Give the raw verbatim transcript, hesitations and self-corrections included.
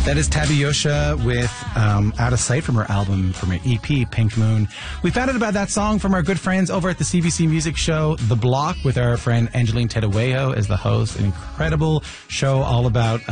That is Tabby Yosha with um, Out of Sight from her album, from her E P, Pink Moon. We found out about that song from our good friends over at the C B C Music Show, The Block, with our friend Angeline Tedawejo as the host. An incredible show all about